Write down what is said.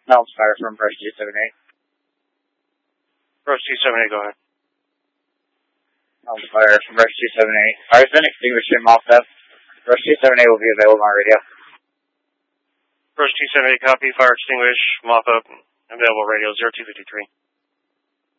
Mel's fire from Brush 278. Brush 278, go ahead. Mel's fire from Brush 278. Fire then extinguished him off up. Brush 278 will be available on radio. Brush 278, copy. Fire extinguish, mop up, available radio 0253.